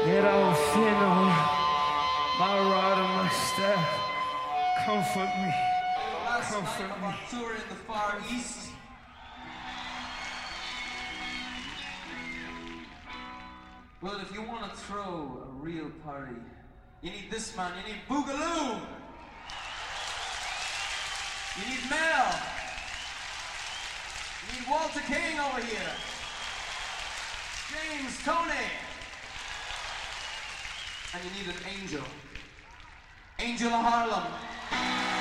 Get all thin on my rod and my staff. Comfort me. Last Comfort night of me. our tour in the Far East. Well, if you want to throw a real party, you need this man, you need Boogaloo! You need Mel! You need Walter King over here! James, Tony! And you need an angel. Angel of Harlem.